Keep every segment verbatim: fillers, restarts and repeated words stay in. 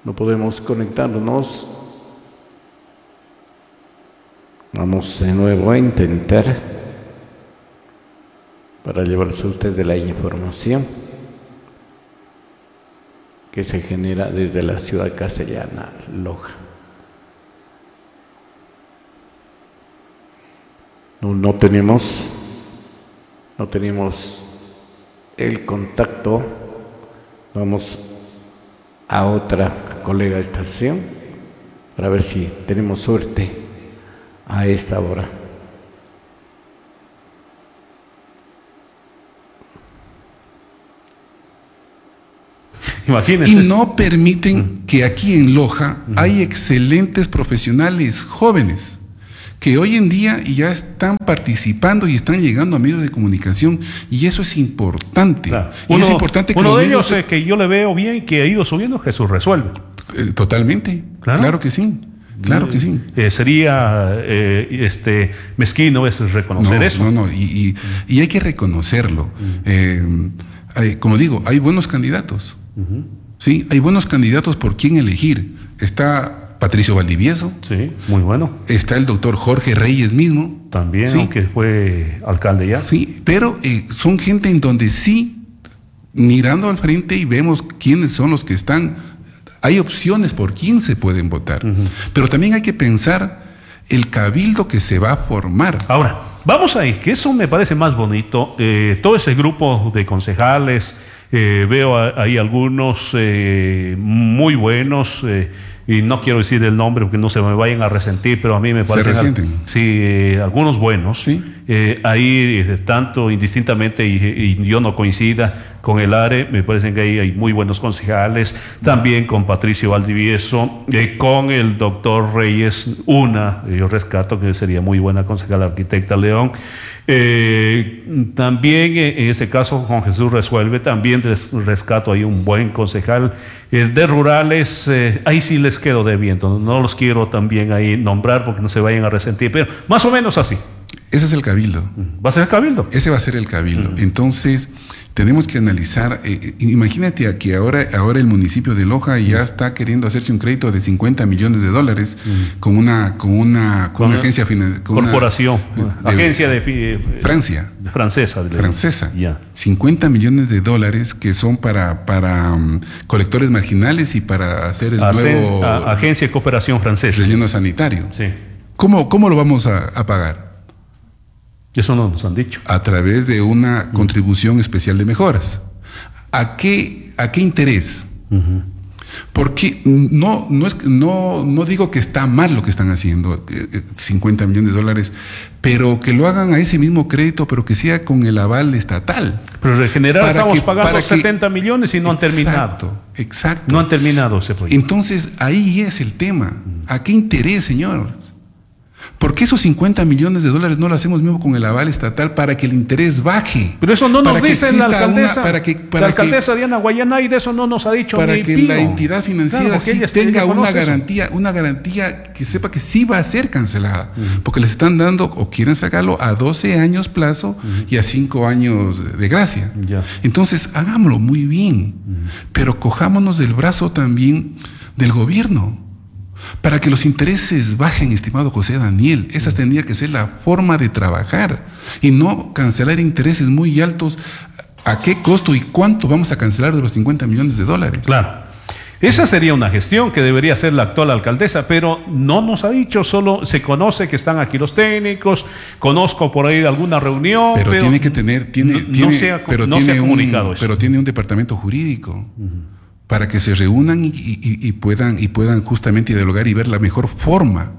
No podemos conectarnos. Vamos de nuevo a intentar para llevarse a usted de la información que se genera desde la ciudad castellana, Loja. No, no tenemos, no tenemos el contacto. Vamos a otra colega estación para ver si tenemos suerte a esta hora. Imagínense. Y no permiten mm. que aquí en Loja mm. hay excelentes profesionales jóvenes que hoy en día ya están participando y están llegando a medios de comunicación, y eso es importante. Claro. Y uno, es importante que uno de medios... ellos eh, que yo le veo bien y que ha ido subiendo, Jesús Resuelve. Eh, totalmente, claro, claro que sí. Claro que sí. Eh, sería eh, este mezquino es reconocer no, eso. No, no, y, y, y hay que reconocerlo. Uh-huh. eh, hay, como digo, hay buenos candidatos. Uh-huh. Sí, hay buenos candidatos por quién elegir. Está Patricio Valdivieso. Sí, muy bueno. Está el doctor Jorge Reyes mismo. También, ¿sí? Aunque fue alcalde ya. Sí, pero eh, son gente en donde sí, mirando al frente y vemos quiénes son los que están, hay opciones por quién se pueden votar. Uh-huh. Pero también hay que pensar el cabildo que se va a formar. Ahora, vamos ahí, que eso me parece más bonito. Eh, todo ese grupo de concejales, eh, veo a, ahí algunos eh, muy buenos, eh, y no quiero decir el nombre porque no se me vayan a resentir, pero a mí me parece... ¿Se resienten? Al, sí, eh, algunos buenos. ¿Sí? Eh, ahí, eh, tanto indistintamente, y, y yo no coincida con el A R E, me parece que ahí hay muy buenos concejales, también con Patricio Valdivieso, eh, con el doctor Reyes, una, yo rescato que sería muy buena concejal, arquitecta León. Eh, también en este caso con Jesús Resuelve, también rescato ahí un buen concejal. Eh, de rurales, eh, ahí sí les quedo debiendo, no los quiero también ahí nombrar porque no se vayan a resentir, pero más o menos así. Ese es el cabildo. ¿Va a ser el cabildo? Ese va a ser el cabildo. Uh-huh. Entonces, tenemos que analizar, eh, imagínate que ahora, ahora el municipio de Loja ya uh-huh. está queriendo hacerse un crédito de cincuenta millones de dólares uh-huh. con una con una, con con una agencia financiera. Corporación, una, de, agencia de, de Francia. De francesa. De, francesa. Yeah. cincuenta millones de dólares que son para, para um, colectores marginales y para hacer el Agen, nuevo... A, agencia de cooperación francesa. Relleno sanitario. Sí. ¿Cómo, cómo lo vamos a, a pagar? Eso no nos han dicho. A través de una uh-huh. contribución especial de mejoras. ¿A qué, a qué interés? Uh-huh. Porque no, no, es, no, no digo que está mal lo que están haciendo, eh, cincuenta millones de dólares, pero que lo hagan a ese mismo crédito, pero que sea con el aval estatal. Pero en general estamos que, pagando setenta que, millones y no exacto, han terminado. Exacto, exacto. No han terminado ese proyecto. Entonces, ahí es el tema. ¿A qué interés, señor? ¿Por qué esos cincuenta millones de dólares no lo hacemos mismo con el aval estatal para que el interés baje? Pero eso no nos dice la alcaldesa. Una, para que, para la alcaldesa que, Diana Guayanay de eso no nos ha dicho para ni que pío. La entidad financiera claro, sí tenga una garantía, eso. una garantía que sepa que sí va a ser cancelada. Uh-huh. Porque les están dando o quieren sacarlo a doce años plazo uh-huh. y a cinco años de gracia. Yeah. Entonces, hagámoslo muy bien, uh-huh. pero cojámonos del brazo también del gobierno. Para que los intereses bajen, estimado José Daniel. Esa tendría que ser la forma de trabajar y no cancelar intereses muy altos. ¿A qué costo y cuánto vamos a cancelar de los cincuenta millones de dólares? Claro. Esa sería una gestión que debería hacer la actual alcaldesa, pero no nos ha dicho, solo se conoce que están aquí los técnicos, conozco por ahí de alguna reunión. Pero, pero tiene que tener, tiene, no, tiene, no se ha, pero no tiene se ha comunicado un, eso. Pero tiene un departamento jurídico. Uh-huh. Para que se reúnan y, y, y, puedan, y puedan justamente dialogar y ver la mejor forma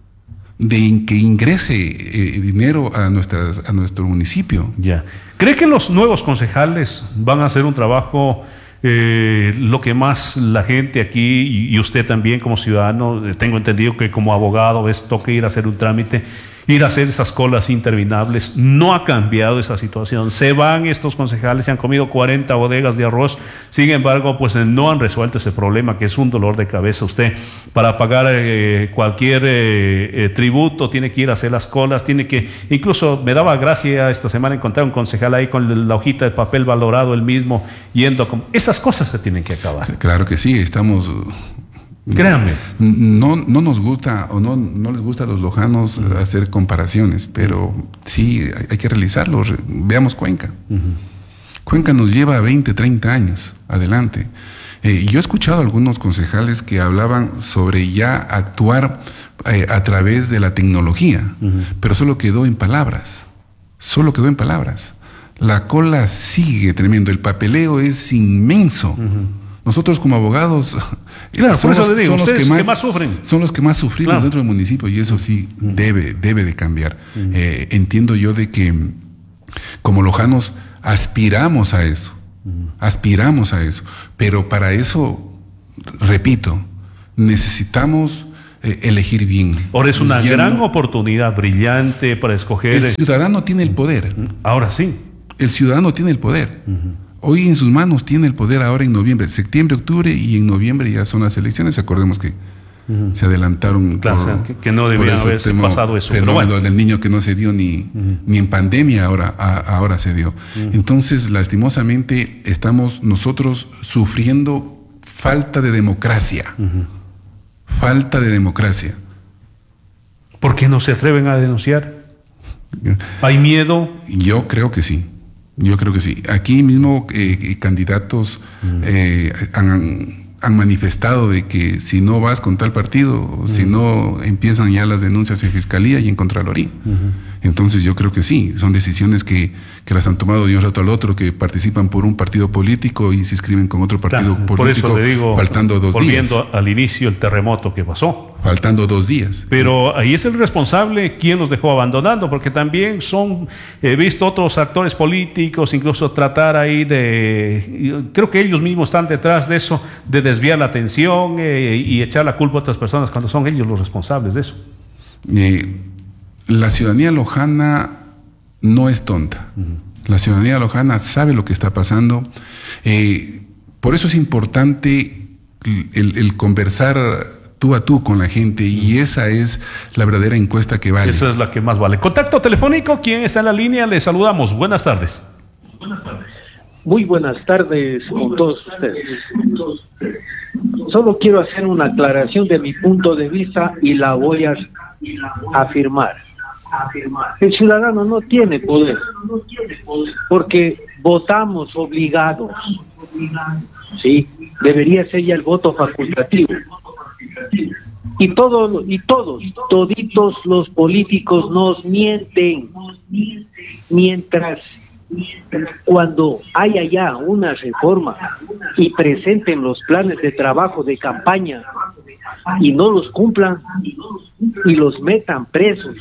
de in, que ingrese eh, dinero a, nuestras, a nuestro municipio. Ya. ¿Cree que los nuevos concejales van a hacer un trabajo, eh, lo que más la gente aquí, y, y usted también como ciudadano, eh, tengo entendido que como abogado es toque ir a hacer un trámite, ir a hacer esas colas interminables? No ha cambiado esa situación. Se van estos concejales, se han comido cuarenta bodegas de arroz, sin embargo, pues no han resuelto ese problema, que es un dolor de cabeza. Usted, para pagar eh, cualquier eh, eh, tributo, tiene que ir a hacer las colas, tiene que, incluso me daba gracia esta semana encontrar un concejal ahí con la hojita de papel valorado, el mismo, yendo con... Esas cosas se tienen que acabar. Claro que sí, estamos... Créanme. No, no nos gusta o no, no les gusta a los lojanos uh-huh. hacer comparaciones, pero sí hay, hay que realizarlo. Veamos Cuenca. Uh-huh. Cuenca nos lleva veinte, treinta años adelante. Eh, yo he escuchado a algunos concejales que hablaban sobre ya actuar eh, a través de la tecnología, uh-huh. pero solo quedó en palabras. Solo quedó en palabras. La cola sigue tremendo, el papeleo es inmenso. Uh-huh. Nosotros como abogados claro, son, los, digo, son los que más, que más sufren. Son los que más sufrimos claro. dentro del municipio y eso sí uh-huh. debe, debe de cambiar. Uh-huh. Eh, entiendo yo de que como lojanos aspiramos a eso, uh-huh. aspiramos a eso, pero para eso, repito, necesitamos eh, elegir bien. Ahora es una ya gran no, oportunidad brillante para escoger. El ciudadano tiene el poder. Ahora sí. El ciudadano tiene el poder. Uh-huh. Hoy en sus manos tiene el poder ahora en noviembre, septiembre, octubre y en noviembre ya son las elecciones. Acordemos que uh-huh. se adelantaron. Claro, por, o sea, que, que no debía haber pasado eso. El fenómeno bueno. del niño que no se dio ni, uh-huh. ni en pandemia, ahora, a, ahora se dio. Uh-huh. Entonces, lastimosamente, estamos nosotros sufriendo falta de democracia. Uh-huh. Falta de democracia. ¿Por qué no se atreven a denunciar? ¿Hay miedo? Yo creo que sí. Yo creo que sí. Aquí mismo eh, candidatos eh, han, han manifestado de que si no vas con tal partido, uh-huh. si no empiezan ya las denuncias en Fiscalía y en Contraloría. Uh-huh. Entonces yo creo que sí, son decisiones que, que las han tomado de un rato al otro, que participan por un partido político y se inscriben con otro partido claro, político, por eso le digo, faltando dos volviendo días. Volviendo al inicio, el terremoto que pasó. Faltando dos días. Pero ahí es el responsable quien los dejó abandonando, porque también son, he visto otros actores políticos, incluso tratar ahí de, creo que ellos mismos están detrás de eso, de desviar la atención eh, y echar la culpa a otras personas cuando son ellos los responsables de eso. Eh, la ciudadanía lojana no es tonta. Uh-huh. La ciudadanía lojana sabe lo que está pasando. Eh, por eso es importante el, el conversar tú a tú con la gente y esa es la verdadera encuesta que vale. Esa es la que más vale. Contacto telefónico, ¿quién está en la línea? Le saludamos. Buenas tardes. Buenas tardes. Muy buenas tardes con todos ustedes. Solo quiero hacer una aclaración de mi punto de vista y la voy a afirmar. El ciudadano no tiene poder porque votamos obligados. Sí, debería ser ya el voto facultativo. Y todos, y todos, toditos los políticos nos mienten, mientras cuando haya ya una reforma y presenten los planes de trabajo de campaña y no los cumplan y los metan presos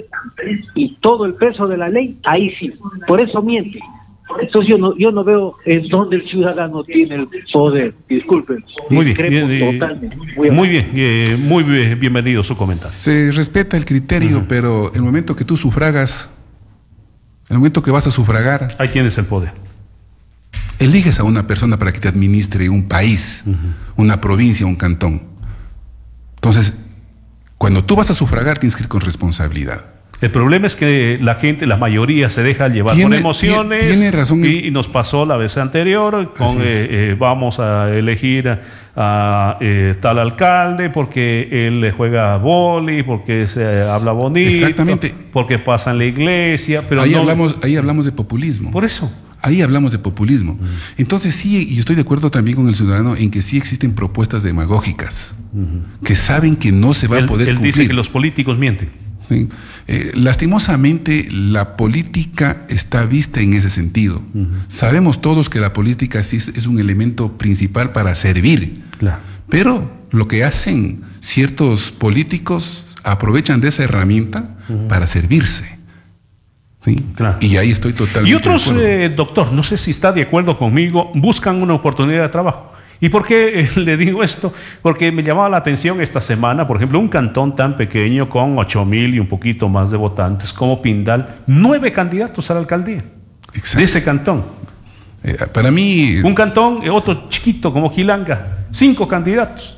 y todo el peso de la ley, ahí sí, por eso mienten. Entonces yo no, yo no veo en dónde el ciudadano tiene el poder. Disculpen. Muy bien, bien totalmente. Muy, muy bien, eh, muy bien, bienvenido su comentario. Se respeta el criterio, uh-huh. pero el momento que tú sufragas, el momento que vas a sufragar, ahí tienes el poder. Eliges a una persona para que te administre un país, uh-huh. una provincia, un cantón. Entonces, cuando tú vas a sufragar, tienes que ir con responsabilidad. El problema es que la gente, la mayoría, se deja llevar tiene, por emociones. Tiene razón. Y, y nos pasó la vez anterior con eh, eh, vamos a elegir a, a eh, tal alcalde porque él juega vóley, porque se habla bonito. Exactamente. Porque pasa en la iglesia. Pero ahí, no, hablamos, ahí hablamos de populismo. Por eso. Ahí hablamos de populismo. Uh-huh. Entonces sí, y estoy de acuerdo también con el ciudadano en que sí existen propuestas demagógicas, uh-huh. que saben que no se va él, a poder él cumplir. Él dice que los políticos mienten. Sí. Eh, lastimosamente la política está vista en ese sentido. Uh-huh. Sabemos todos que la política sí es, es un elemento principal para servir. Claro. Pero lo que hacen ciertos políticos aprovechan de esa herramienta uh-huh. para servirse. ¿Sí? Claro. Y ahí estoy totalmente y otros, de acuerdo. Eh, doctor, no sé si está de acuerdo conmigo, buscan una oportunidad de trabajo. ¿Y por qué eh, le digo esto? Porque me llamaba la atención esta semana, por ejemplo, un cantón tan pequeño con ocho mil y un poquito más de votantes como Pindal, nueve candidatos a la alcaldía. Exacto. De ese cantón. Eh, para mí... Un cantón, eh, otro chiquito como Quilanga, cinco candidatos.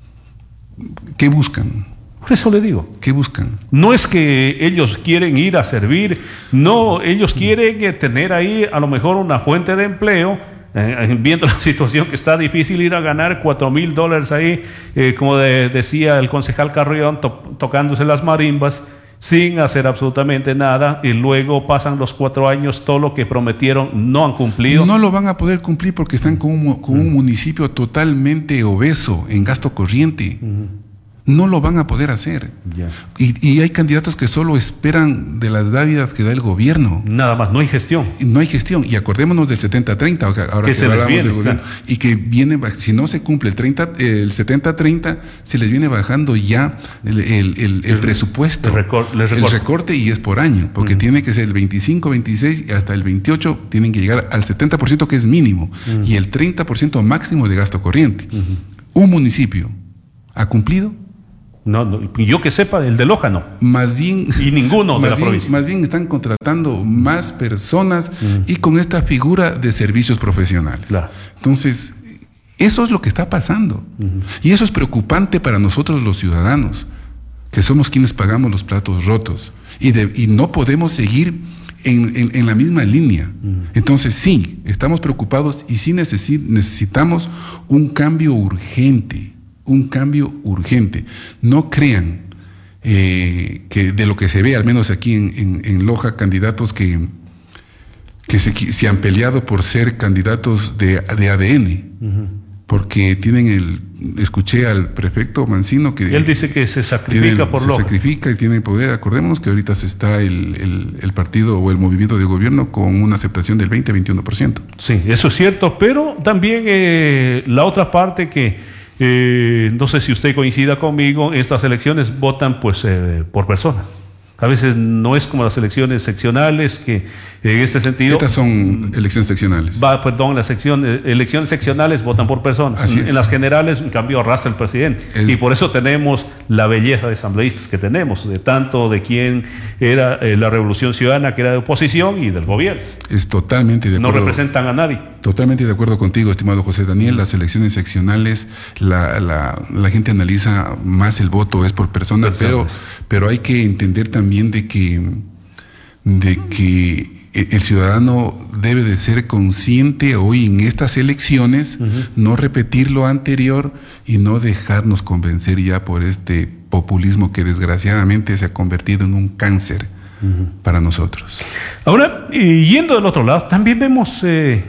¿Qué buscan? Por eso le digo. ¿Qué buscan? No es que ellos quieren ir a servir, no, ellos quieren tener ahí a lo mejor una fuente de empleo eh, viendo la situación que está difícil ir a ganar cuatro mil dólares ahí, eh, como de, decía el concejal Carrión, to, tocándose las marimbas, sin hacer absolutamente nada, y luego pasan los cuatro años, todo lo que prometieron no han cumplido. No lo van a poder cumplir porque están con un, con un municipio totalmente obeso en gasto corriente. Uh-huh. No lo van a poder hacer. Yeah. Y, y hay candidatos que solo esperan de las dádivas que da el gobierno. Nada más, no hay gestión. No hay gestión. Y acordémonos del setenta treinta, ahora que, que hablamos viene, del gobierno. Claro. Y que viene, si no se cumple el, treinta, el setenta treinta, se les viene bajando ya el, el, el, el presupuesto, el, recor el recorte, y es por año, porque uh-huh. tiene que ser el veinticinco, veintiséis y hasta el veintiocho tienen que llegar al setenta por ciento, que es mínimo, uh-huh. y el treinta por ciento máximo de gasto corriente. Uh-huh. Un municipio ha cumplido. No, no, yo que sepa, el de Loja no. Más bien, y ninguno de la bien, provincia. Más bien están contratando más personas mm. y con esta figura de servicios profesionales. Claro. Entonces, eso es lo que está pasando. Mm. Y eso es preocupante para nosotros los ciudadanos, que somos quienes pagamos los platos rotos. Y, de, y no podemos seguir en, en, en la misma línea. Mm. Entonces, sí, estamos preocupados y sí necesi- necesitamos un cambio urgente. Un cambio urgente. No crean eh, que de lo que se ve, al menos aquí en, en, en Loja, candidatos que, que se, se han peleado por ser candidatos de, de A D N. Uh-huh. Porque tienen el... Escuché al prefecto Mancino que... Él dice que se sacrifica el, por se Loja. Se sacrifica y tiene poder. Acordémonos que ahorita se está el, el, el partido o el movimiento de gobierno con una aceptación del veinte a veintiuno por ciento. Sí, eso es cierto, pero también eh, la otra parte que... Eh, no sé si usted coincida conmigo, estas elecciones votan pues eh, por persona. A veces no es como las elecciones seccionales, que en este sentido... Estas son elecciones seccionales. Va, perdón, las sección, elecciones seccionales votan por personas. Así en, es. en las generales, en cambio, arrastra el presidente. Es... Y por eso tenemos la belleza de asambleístas que tenemos, de tanto de quién era eh, la Revolución Ciudadana, que era de oposición, y del gobierno. Es totalmente de acuerdo. No representan a nadie. Totalmente de acuerdo contigo, estimado José Daniel. Las elecciones seccionales, la, la, la gente analiza más el voto, es por persona, pero, pero hay que entender también de que, de que el ciudadano debe de ser consciente hoy en estas elecciones, uh-huh. no repetir lo anterior y no dejarnos convencer ya por este populismo que desgraciadamente se ha convertido en un cáncer uh-huh. para nosotros. Ahora, y yendo del otro lado, también vemos eh,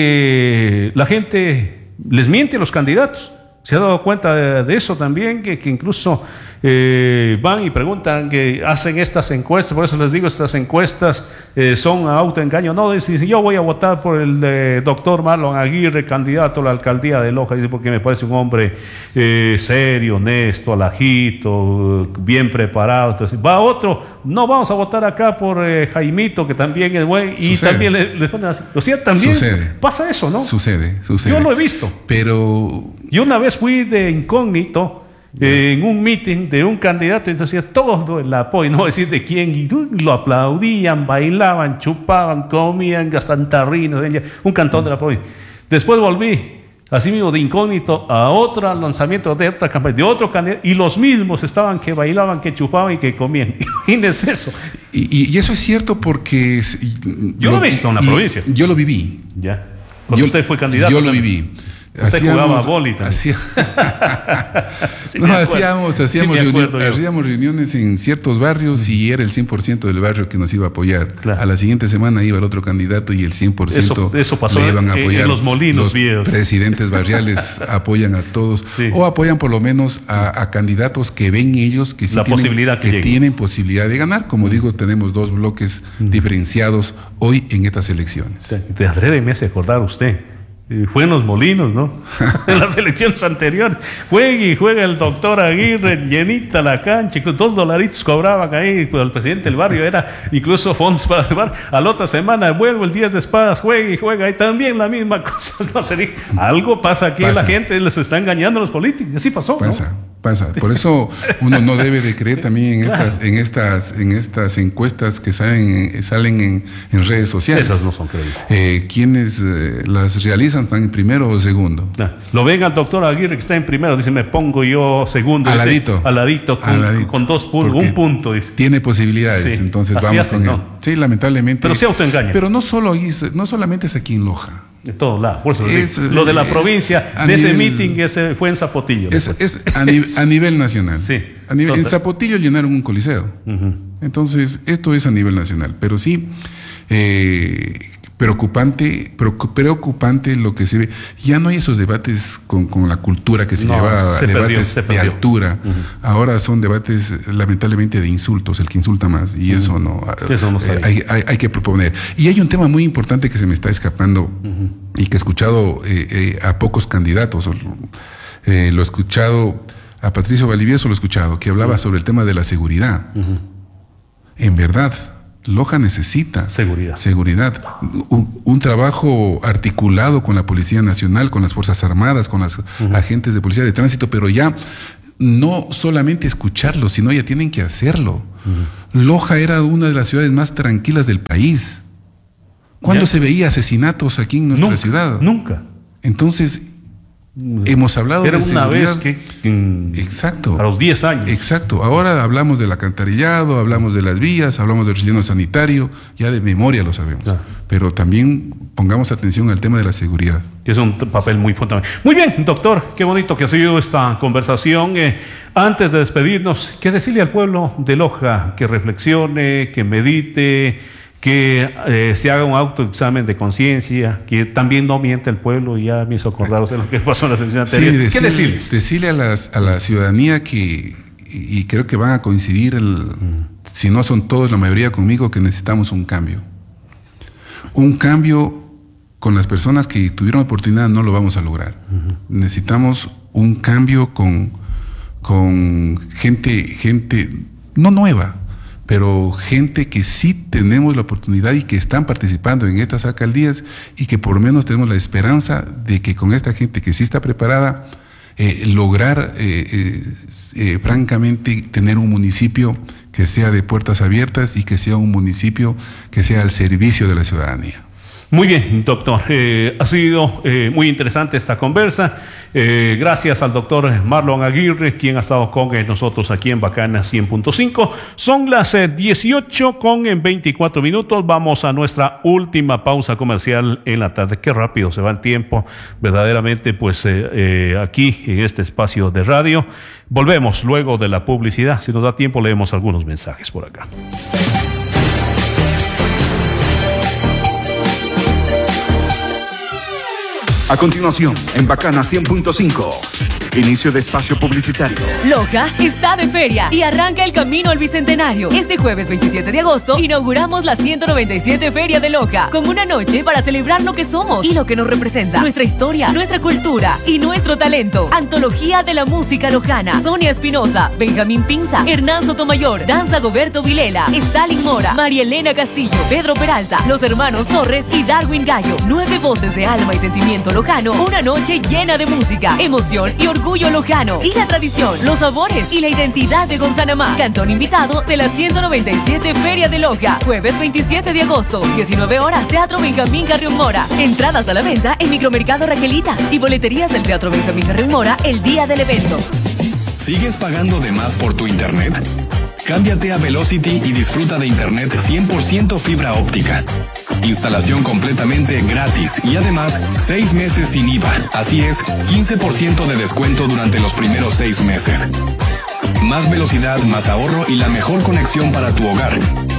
que la gente les miente a los candidatos. ¿Se ha dado cuenta de, de eso también? Que, que incluso eh, van y preguntan, que hacen estas encuestas, por eso les digo, estas encuestas eh, son autoengaño. No, dicen, yo voy a votar por el eh, doctor Marlon Aguirre, candidato a la alcaldía de Loja, dice, porque me parece un hombre eh, serio, honesto, alajito, bien preparado. Entonces, va otro, no, vamos a votar acá por eh, Jaimito, que también es buen, y sucede. también le, le ponen así. O sea, también sucede. Pasa eso, ¿no? Sucede, sucede. Yo lo he visto. Pero... Yo una vez fui de incógnito eh, en un meeting de un candidato, entonces todos la apoyan, no voy a decir de quién, y lo aplaudían, bailaban, chupaban, comían, gastan tarrinos, un cantón de la provincia. Después volví, así mismo de incógnito, a otro lanzamiento de otra campaña, de otro candidato, y los mismos estaban que bailaban, que chupaban y que comían. Imagínense eso. Y, y eso es cierto porque... Yo lo, lo he visto en la provincia. Yo lo viví. Ya. Cuando yo, usted fue candidato. Yo lo viví. Usted hacíamos, jugaba boli también. Hacía, sí, no, hacíamos, hacíamos, sí, reunión, hacíamos reuniones en ciertos barrios uh-huh. y era el cien por ciento del barrio que nos iba a apoyar. Claro. A la siguiente semana iba el otro candidato y el cien por ciento eso, eso pasó le iban a apoyar. En los molinos los viejos. Presidentes barriales apoyan a todos sí. o apoyan por lo menos a, a candidatos que ven ellos que, sí la tienen, posibilidad que, que tienen posibilidad de ganar. Como uh-huh. digo, tenemos dos bloques uh-huh. diferenciados hoy en estas elecciones. Sí. De adrede me hace acordar usted. Fue en los molinos, ¿no? En las elecciones anteriores. Juega y juega el doctor Aguirre, llenita la cancha, dos dolaritos cobraban ahí, pues el presidente del barrio era incluso fondos para el barrio. A la otra semana vuelvo el diez de espadas, juega y juega, y también la misma cosa. No sé, algo pasa aquí, pasa. La gente les está engañando a los políticos, así pasó, pasa. ¿no? Pasa. Por eso uno no debe de creer también en estas, claro. en estas, en estas encuestas que salen, salen en, en redes sociales. Esas no son creíbles. Eh, quienes eh, las realizan están en primero o segundo. Claro. Lo ven al doctor Aguirre que está en primero, dice, me pongo yo segundo. Aladito. Dice, aladito, con, aladito. Con dos puntos, un punto, dice. Tiene posibilidades, sí. Entonces así vamos hace, con ¿no? él. Sí, lamentablemente. Pero se autoengaña. Pero no solo, no solamente es aquí en Loja. De todos lados. Por eso, Es, sí. Lo de la es provincia, a de ese nivel- meeting, ese fue en Zapotillo. Es, después. es a, ni- a nivel nacional. Sí, A nivel, en total. Zapotillo llenaron un coliseo. Ujú. Entonces, esto es a nivel nacional. Pero sí, eh, preocupante, preocu- preocupante lo que se ve. Ya no hay esos debates con, con la cultura que se No, llevaba, se perdió, debates se de perdió. altura. Ahora son debates, lamentablemente, de insultos, el que insulta más. Y eso no, Eso no eh, está hay, hay- hay que proponer. Y hay un tema muy importante que se me está escapando y que he escuchado eh, eh, a pocos candidatos. Eh, lo he escuchado a Patricio Valdivieso, lo he escuchado, que hablaba sobre el tema de la seguridad. En verdad, Loja necesita Seguridad. seguridad. Un, un trabajo articulado con la Policía Nacional, con las Fuerzas Armadas, con los agentes de policía de tránsito, pero ya no solamente escucharlo, sino ya tienen que hacerlo. Loja era una de las ciudades más tranquilas del país. ¿Cuándo Ya. se veía asesinatos aquí en nuestra Nunca, ciudad? Nunca. Entonces, hemos hablado Era de una seguridad. vez que. mm, Exacto. A los diez años. Exacto. Ahora hablamos del alcantarillado, hablamos de las vías, hablamos del relleno sanitario, ya de memoria lo sabemos. Ah. Pero también pongamos atención al tema de la seguridad. Que es un t- papel muy fundamental. Muy bien, doctor, qué bonito que ha sido esta conversación. Eh, antes de despedirnos, ¿qué decirle al pueblo de Loja? Que reflexione, que medite, que eh, se haga un autoexamen de conciencia, que también no miente el pueblo, y ya me hizo acordar de lo que pasó en la sesión anterior. ¿Qué decirle- decirles? Decirle a, las, a la ciudadanía que, y y creo que van a coincidir, el- si no son todos, la mayoría conmigo, que necesitamos un cambio. Un cambio con las personas que tuvieron oportunidad no lo vamos a lograr. Necesitamos un cambio con, con gente, gente, no nueva, pero gente que sí tenemos la oportunidad y que están participando en estas alcaldías y que por lo menos tenemos la esperanza de que con esta gente que sí está preparada, eh, lograr eh, eh, eh, francamente tener un municipio que sea de puertas abiertas y que sea un municipio que sea al servicio de la ciudadanía. Muy bien, doctor. Eh, ha sido eh, muy interesante esta conversa. Eh, gracias al doctor Marlon Aguirre, quien ha estado con eh, nosotros aquí en Bacana cien punto cinco. Son las eh, dieciocho con en veinticuatro minutos. Vamos a nuestra última pausa comercial en la tarde. Qué rápido se va el tiempo, verdaderamente, pues eh, eh, aquí en este espacio de radio. Volvemos luego de la publicidad. Si nos da tiempo, leemos algunos mensajes por acá. A continuación, en Bacana cien punto cinco, inicio de espacio publicitario. Loja está de feria y arranca el camino al Bicentenario. Este jueves veintisiete de agosto inauguramos la ciento noventa y siete Feria de Loja, con una noche para celebrar lo que somos y lo que nos representa, nuestra historia, nuestra cultura y nuestro talento. Antología de la música lojana: Sonia Espinosa, Benjamín Pinza, Hernán Sotomayor, Danza Goberto Vilela, Stalin Mora, María Elena Castillo, Pedro Peralta, los hermanos Torres y Darwin Gallo. Nueve voces de alma y sentimiento lojano. Una noche llena de música, emoción y orgullo lojano. Y la tradición, los sabores y la identidad de Gonzanamá. Cantón invitado de la ciento noventa y siete Feria de Loja. Jueves veintisiete de agosto, diecinueve horas, Teatro Benjamín Carrión Mora. Entradas a la venta en Micromercado Raquelita y boleterías del Teatro Benjamín Carrión Mora el día del evento. ¿Sigues pagando de más por tu internet? Cámbiate a Velocity y disfruta de internet cien por ciento fibra óptica. Instalación completamente gratis y además seis meses sin I V A. Así es, quince por ciento de descuento durante los primeros seis meses. Más velocidad, más ahorro y la mejor conexión para tu hogar.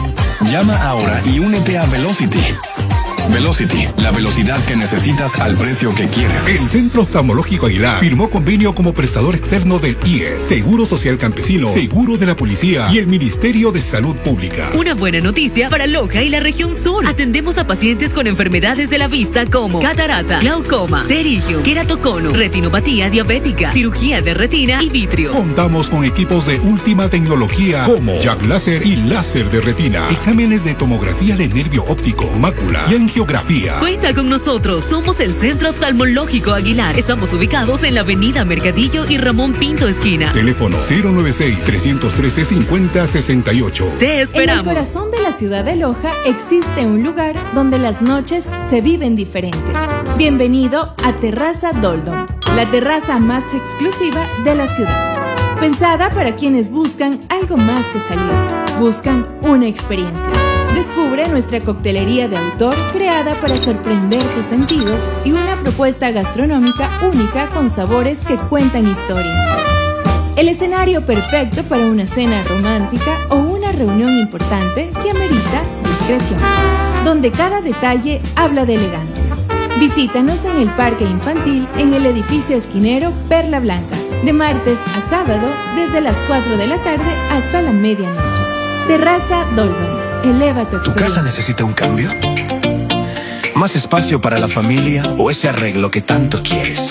Llama ahora y únete a Velocity. Velocity, la velocidad que necesitas al precio que quieres. El Centro Oftalmológico Aguilar firmó convenio como prestador externo del I E S, Seguro Social Campesino, Seguro de la Policía y el Ministerio de Salud Pública. Una buena noticia para Loja y la región sur. Atendemos a pacientes con enfermedades de la vista como catarata, glaucoma, pterigio, queratocono, retinopatía diabética, cirugía de retina y vitrio. Contamos con equipos de última tecnología como Jack Láser y láser de retina, exámenes de tomografía de nervio óptico, mácula y angiografía. Cuenta con nosotros, somos el Centro Oftalmológico Aguilar. Estamos ubicados en la avenida Mercadillo y Ramón Pinto esquina. Teléfono cero nueve seis, tres uno tres, cinco cero seis ocho. Te En el esperamos. corazón de la ciudad de Loja existe un lugar donde las noches se viven diferente. Bienvenido a Terraza Doldom, la terraza más exclusiva de la ciudad. Pensada para quienes buscan algo más que salir, buscan una experiencia. Descubre nuestra coctelería de autor creada para sorprender tus sentidos y una propuesta gastronómica única con sabores que cuentan historias. El escenario perfecto para una cena romántica o una reunión importante que amerita discreción, donde cada detalle habla de elegancia. Visítanos en el Parque Infantil en el edificio esquinero Perla Blanca, de martes a sábado desde las cuatro de la tarde hasta la medianoche. Terraza Dolban. Eleva tu experiencia. ¿Tu casa necesita un cambio? ¿Más espacio para la familia o ese arreglo que tanto quieres?